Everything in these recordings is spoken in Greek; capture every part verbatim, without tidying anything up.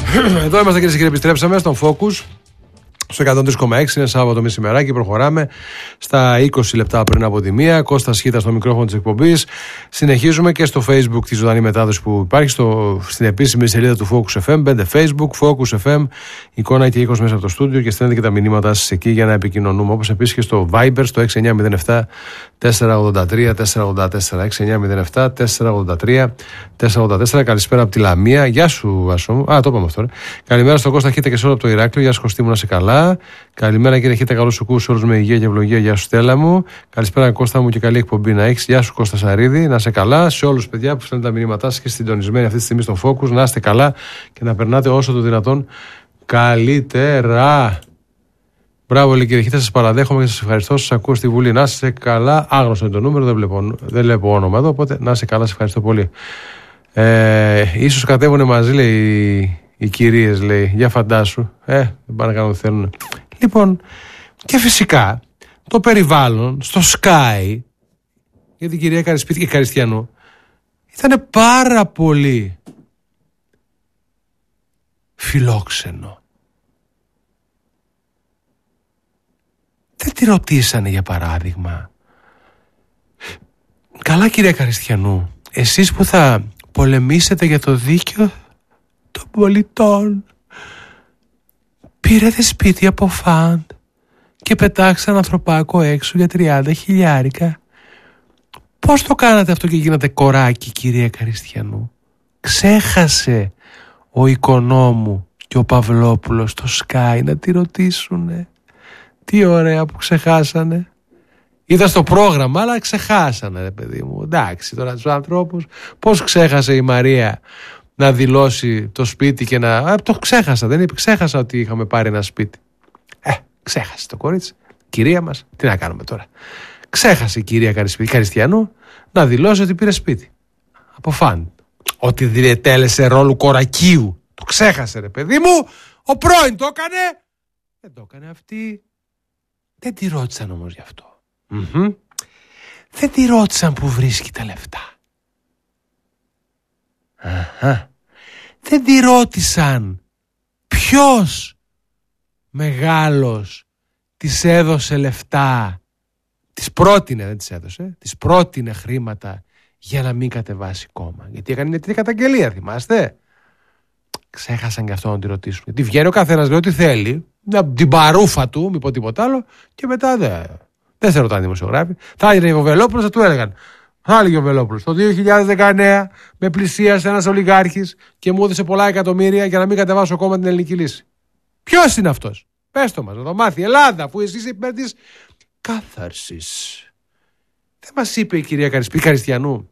Εδώ είμαστε, κυρίες και κύριοι, επιστρέψαμε στον Focus. Στο εκατόν τρία κόμμα έξι είναι Σάββατο μεσημεράκι. Προχωράμε στα είκοσι λεπτά πριν από τη μία. Κώστας Χίτας στο μικρόφωνο της εκπομπής. Συνεχίζουμε και στο Facebook τη ζωντανή μετάδοση που υπάρχει στο, στην επίσημη σελίδα του Focus εφ εμ. Μπαίνετε Facebook, Focus εφ εμ, εικόνα και ήχος μέσα από το στούντιο και στέλνετε και τα μηνύματα σας εκεί για να επικοινωνούμε. Όπως επίσης και στο Viber στο έξι εννιά μηδέν επτά τέσσερα ογδόντα τρία τέσσερα ογδόντα τέσσερα. έξι εννιά μηδέν επτά τέσσερα ογδόντα τρία τέσσερα ογδόντα τέσσερα. Καλησπέρα από τη Λαμία. Γεια σου, Άσο μου. Α, το είπαμε αυτό. Ρε. Καλημέρα στον Κώστα Χίτα και σε όλο από το Ηράκλειο. Γεια σου, Κωστή μου, να σε καλά. Καλημέρα, κύριε Χίτα, καλώς σου ακούς όλους με υγεία και ευλογία. Γεια σου, Στέλλα μου. Καλησπέρα, Κώστα μου, και καλή εκπομπή να έχεις. Γεια σου, Κώστα Σαρίδη, να είσαι καλά. Σε όλους, παιδιά, που στέλνουν τα μηνύματά σας και συντονισμένοι αυτή τη στιγμή στον Focus, να είστε καλά και να περνάτε όσο το δυνατόν καλύτερα. Μπράβο, λέει, κύριε Χίτα, σας παραδέχομαι και σας ευχαριστώ. Σας ακούω στη Βουλή. Να είστε καλά. Άγνωστο είναι το νούμερο, δεν βλέπω, δεν βλέπω όνομα εδώ, οπότε να είστε καλά, σας ευχαριστώ πολύ. Ε, ίσως κατέβουνε μαζί, λέει, οι κυρίες, λέει, για φαντάσου. Ε, δεν πάνε να κάνουν ό,τι θέλουν. Λοιπόν, και φυσικά το περιβάλλον στο Sky για την κυρία Καρισπίτη και Καριστιανού ήταν πάρα πολύ φιλόξενο. Δεν τη ρωτήσανε, για παράδειγμα, καλά, κυρία Καριστιανού, εσείς που θα πολεμήσετε για το δίκαιο των πολιτών, πήρατε σπίτι από φαντ και πετάξατε ένα ανθρωπάκο έξω για τριάντα χιλιάρικα. Πώς το κάνατε αυτό και γίνατε κοράκι, κυρία Καριστιανού? Ξέχασε ο Οικονόμου και ο Παυλόπουλος το Sky να τη ρωτήσουνε. Τι ωραία που ξεχάσανε. Είδα στο πρόγραμμα, αλλά ξεχάσανε, ρε παιδί μου. Εντάξει, τώρα τους ανθρώπους. Πώς ξέχασε η Μαρία να δηλώσει το σπίτι και να... Α, το ξέχασα, δεν είπε. Ξέχασα ότι είχαμε πάρει ένα σπίτι. Ε, ξέχασε το κορίτσι. Κυρία μας, τι να κάνουμε τώρα. Ξέχασε η κυρία Καριστιανού να δηλώσει ότι πήρε σπίτι. Από φαν. Ότι διετέλεσε ρόλου κορακίου. Το ξέχασε, ρε παιδί μου. Ο πρώην το έκανε. Δεν το έκανε αυτή. Δεν τη ρώτησαν όμως γι' αυτό. Mm-hmm. Δεν τη ρώτησαν που βρίσκει τα λεφτά. Αχα. Δεν τη ρώτησαν ποιος μεγάλος της έδωσε λεφτά. Της πρότεινε, δεν της έδωσε, της πρότεινε χρήματα για να μην κατεβάσει κόμμα. Γιατί έκανε μια τέτοια καταγγελία, θυμάστε. Ξέχασαν και αυτό να τη ρωτήσουν. Γιατί βγαίνει ο καθένας, λέει ό,τι θέλει, την παρούφα του, μη πω τίποτα άλλο, και μετά δεν, δεν σε ρωτάνε δημοσιογράφοι. Θα έλεγε ο Βελόπουλος, θα του έλεγαν. Θα έλεγε ο Βελόπουλος. Το δύο χιλιάδες δεκαεννέα με πλησίασε ένας ολιγάρχης και μου έδωσε πολλά εκατομμύρια για να μην κατεβάσω κόμμα την Ελληνική Λύση. Ποιος είναι αυτός? Πες το μας, να το μάθει η Ελλάδα, αφού εσείς είσαι υπέρ της κάθαρσης. Δεν μας είπε η κυρία Καριστιανού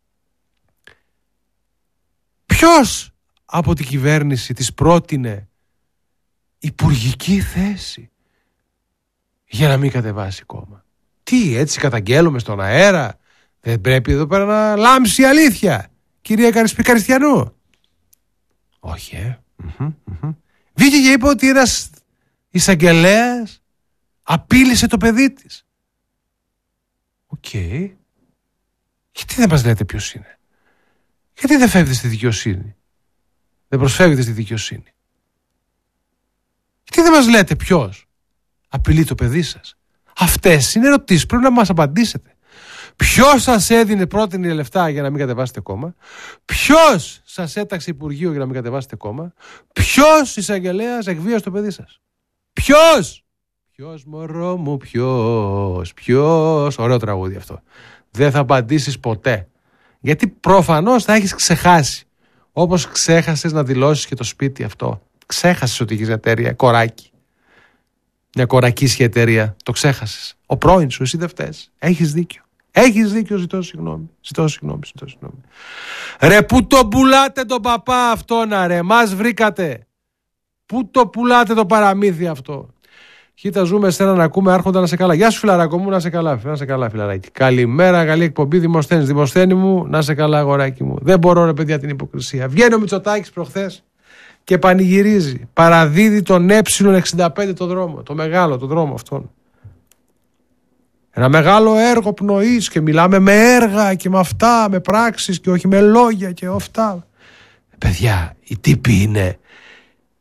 ποιος από την κυβέρνηση της πρότεινε υπουργική θέση για να μην κατεβάσει κόμμα? Τι, έτσι καταγγέλουμε στον αέρα? Δεν πρέπει εδώ πέρα να λάμψει η αλήθεια, κυρία Καριστιανού? Όχι, ε. Mm-hmm, mm-hmm. Βγήκε και είπε ότι ένας εισαγγελέας απείλησε το παιδί της. Οκ. Okay. Γιατί δεν μας λέτε ποιος είναι? Γιατί δεν φεύγετε στη δικαιοσύνη? Δεν προσφεύγετε στη δικαιοσύνη? Γιατί δεν μας λέτε ποιος απειλεί το παιδί σας? Αυτές είναι ερωτήσεις, πρέπει να μας απαντήσετε. Ποιος σας έδινε πρότεινε λεφτά για να μην κατεβάσετε κόμμα? Ποιος σας έταξε υπουργείο για να μην κατεβάσετε κόμμα? Ποιος εισαγγελέας εκβίασε το παιδί σας? Ποιος? Ποιος, μωρό μου, ποιος? Ποιος? Ωραίο τραγούδι αυτό. Δεν θα απαντήσεις ποτέ. Γιατί προφανώς θα έχεις ξεχάσει. Όπως ξέχασες να δηλώσεις και το σπίτι αυτό. Ξέχασες ότι είχες εταιρεία, κοράκι. Μια κορακίσια εταιρεία. Το ξέχασες. Ο πρώην σου, εσύ δεν φταίς. Έχεις δίκιο. Έχεις δίκιο, ζητώ συγγνώμη. Ζητώ συγγνώμη, ζητώ συγγνώμη. Ρε, πού το πουλάτε τον παπά αυτόνα, ρε? Μας βρήκατε. Πού το πουλάτε το παραμύθι αυτό? Κοίτα, ζούμε εσένα να ακούμε, άρχοντα, να σε καλά. Γεια σου, φιλαράκο μου, να σε καλά, να σε καλά, φιλαράκι. Καλημέρα, καλή εκπομπή, Δημοσθένης. Δημοσθένη μου, να σε καλά, αγοράκι μου. Δεν μπορώ, ρε παιδιά, την υποκρισία. Βγαίνει ο Μητσοτάκης προχθές και πανηγυρίζει. Παραδίδει τον ε εξήντα πέντε το δρόμο, το μεγάλο, το δρόμο αυτόν. Ένα μεγάλο έργο πνοής και μιλάμε με έργα και με αυτά, με πράξεις και όχι με λόγια και αυτά. Παιδιά, οι τύποι είναι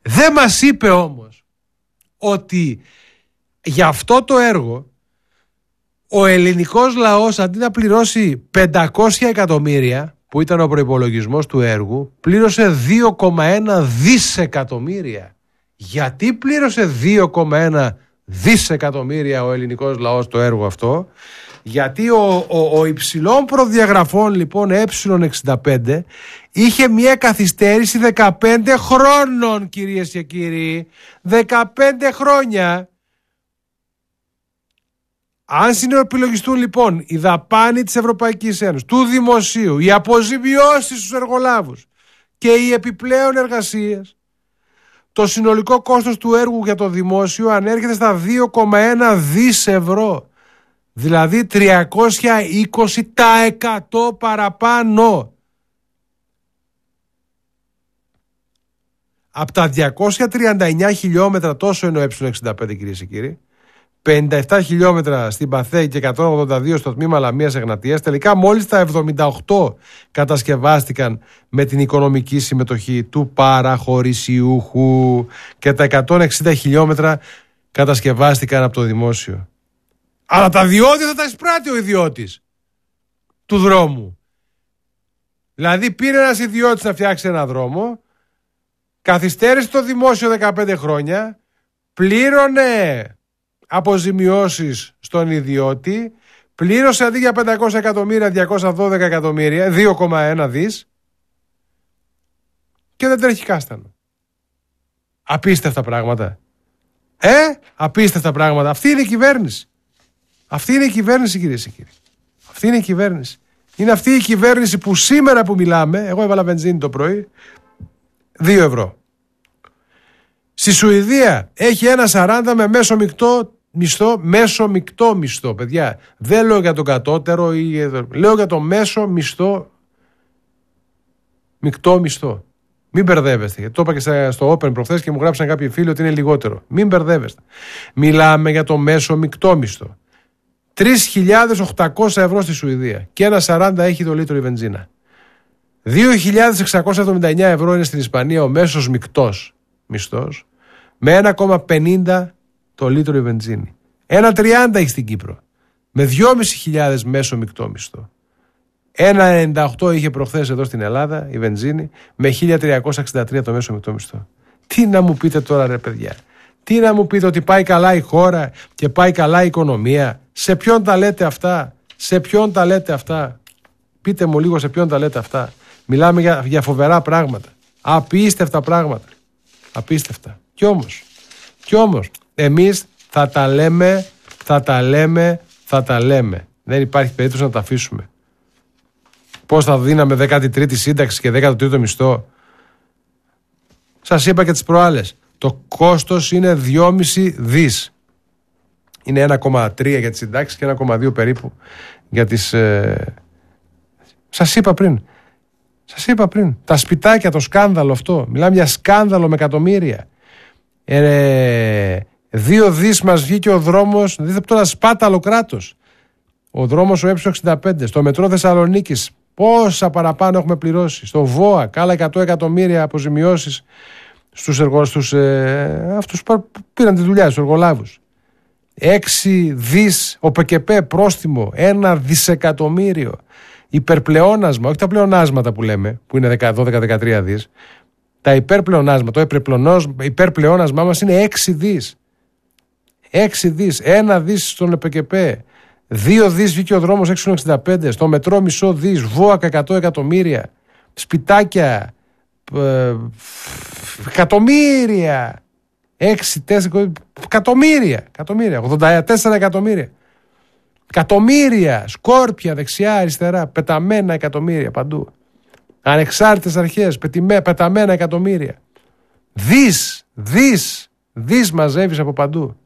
Δεν μας είπε όμως ότι για αυτό το έργο ο ελληνικός λαός αντί να πληρώσει πεντακόσια εκατομμύρια που ήταν ο προϋπολογισμός του έργου, πλήρωσε δύο κόμμα ένα δισεκατομμύρια. Γιατί πλήρωσε δύο κόμμα ένα δισεκατομμύρια ο ελληνικός λαός το έργο αυτό? Γιατί ο, ο, ο υψηλών προδιαγραφών λοιπόν ε εξήντα πέντε είχε μια καθυστέρηση δεκαπέντε χρόνων, κυρίες και κύριοι. δεκαπέντε χρόνια. Αν συνεπιλογιστούν λοιπόν η δαπάνη της Ευρωπαϊκής Ένωσης, του δημοσίου, οι αποζημιώσεις στους εργολάβους και οι επιπλέον εργασίες, το συνολικό κόστος του έργου για το δημόσιο ανέρχεται στα δύο κόμμα ένα δις ευρώ. Δηλαδή τριακόσια είκοσι τοις εκατό παραπάνω. Από τα διακόσια τριάντα εννιά χιλιόμετρα, τόσο είναι ο ε εξήντα πέντε, κυρίες και κύριοι, πενήντα επτά χιλιόμετρα στην Παθέη και εκατόν ογδόντα δύο στο τμήμα Λαμίας Εγνατίας, τελικά μόλις τα εβδομήντα οκτώ κατασκευάστηκαν με την οικονομική συμμετοχή του παραχωρησιούχου και τα εκατόν εξήντα χιλιόμετρα κατασκευάστηκαν από το δημόσιο. Αλλά τα διόδια θα τα εισπράττει ο ιδιώτης του δρόμου. Δηλαδή πήρε ένας ιδιώτης να φτιάξει ένα δρόμο, καθυστέρησε το δημόσιο δεκαπέντε χρόνια, πλήρωνε αποζημιώσεις στον ιδιώτη, πλήρωσε αντί για πεντακόσια εκατομμύρια διακόσια δώδεκα εκατομμύρια, δύο κόμμα ένα δις, και δεν τρέχει κάστανο. Απίστευτα πράγματα. Ε, απίστευτα πράγματα. Αυτή είναι η κυβέρνηση. Αυτή είναι η κυβέρνηση, κυρίες και κύριοι. Αυτή είναι η κυβέρνηση. Είναι αυτή η κυβέρνηση που σήμερα που μιλάμε, εγώ έβαλα βενζίνη το πρωί, δύο ευρώ. Στη Σουηδία έχει ένα σαράντα με μέσο μεικτό μισθό, μέσο μεικτό μισθό, παιδιά. Δεν λέω για τον κατώτερο, ή... λέω για το μέσο μισθό, μεικτό μισθό. Μην μπερδεύεστε, γιατί το είπα και στο Open προχθές και μου γράψαν κάποιοι φίλοι ότι είναι λιγότερο. Μην μπερδεύεστε. Μιλάμε για το μέσο μεικτό μισθό. τρεις χιλιάδες οκτακόσια ευρώ στη Σουηδία και ένα σαράντα έχει το λίτρο η βενζίνα. δύο χιλιάδες εξακόσια εβδομήντα εννιά ευρώ είναι στην Ισπανία ο μέσος μεικτός μισθός, με ένα κόμμα πενήντα το λίτρο η βενζίνη. ένα τριάντα έχει στην Κύπρο, με δυόμισι χιλιάδες μέσο μεικτό μισθό. ένα ενενήντα οκτώ είχε προχθές εδώ στην Ελλάδα η βενζίνη, με χίλια τριακόσια εξήντα τρία το μέσο μεικτό μισθό. Τι να μου πείτε τώρα, ρε παιδιά? Τι να μου πείτε, ότι πάει καλά η χώρα και πάει καλά η οικονομία? Σε ποιον τα λέτε αυτά? Σε ποιον τα λέτε αυτά? Πείτε μου λίγο σε ποιον τα λέτε αυτά. Μιλάμε για, για φοβερά πράγματα. Απίστευτα πράγματα. Απίστευτα. Κι όμως, κι όμως, εμείς θα τα λέμε, θα τα λέμε, θα τα λέμε. Δεν υπάρχει περίπτωση να τα αφήσουμε. Πώς θα δίναμε δέκατη τρίτη σύνταξη και δέκατο τρίτο μισθό? Σας είπα και τις προάλλες. Το κόστος είναι δυόμισι δις. Είναι ένα κόμμα τρία για τις συντάξεις και ένα κόμμα δύο περίπου για τις... Ε... Σας είπα πριν. Σας είπα πριν. Τα σπιτάκια, το σκάνδαλο αυτό. Μιλάμε για σκάνδαλο με εκατομμύρια. Ε, δύο δις μας βγήκε ο δρόμος. Δείτε τώρα σπάταλο κράτος. Ο δρόμος ο ε εξήντα πέντε. Στο μετρό Θεσσαλονίκης. Πόσα παραπάνω έχουμε πληρώσει. Στο ΒΟΑ. Κάλα εκατό εκατομμύρια αποζημιώσεις στους εργολάβους. Ε, αυτούς που πήραν τη δουλειά, στους εργολάβους. έξι δις ο ΠΚΠ πρόστιμο. Ένα δισεκατομμύριο. Υπερπλεόνασμα, όχι τα πλεονάσματα που λέμε, που είναι δώδεκα δεκατρία δις. Τα υπερπλεονάσματα, το υπερπλεόνασμά μας είναι έξι δις. έξι δις, ένα δις στον ΠΚΠ. δύο δις βγήκε ο δρόμος έξι εξήντα πέντε. Στο μετρό μισό δις. ΒΟΑΚ εκατό εκατομμύρια. Σπιτάκια. Ε, εκατομμύρια. έξι, τέσσερα, εκατομμύρια. Εκατομμύρια. ογδόντα τέσσερα εκατομμύρια. Εκατομμύρια, σκόρπια δεξιά, αριστερά, πεταμένα εκατομμύρια παντού. Ανεξάρτητες αρχές, πετημέ, πεταμένα εκατομμύρια. Δις, δις, δις μαζεύεις από παντού.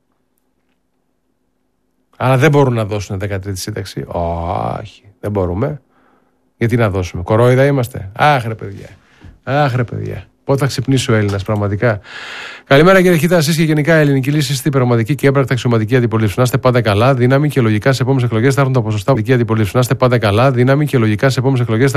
Αλλά δεν μπορούν να δώσουν δέκατη τρίτη σύνταξη. Όχι, δεν μπορούμε. Γιατί να δώσουμε? Κορόιδα είμαστε? Άχ ρε παιδιά, άχ ρε παιδιά. Πότε θα ξυπνήσει ο Έλληνας πραγματικά? Καλημέρα κύριε Χίτα, εσείς και γενικά η ελληνική λύση στην πραγματική και έμπρακτα αξιωματική αντιπολίτευση. Να είστε πάντα καλά, δύναμη και λογικά σε επόμενες εκλογές θα έρθουν τα ποσοστά. Αντιπολίτευση. Να είστε πάντα καλά, δύναμη και λογικά σε επόμενες εκλογές θα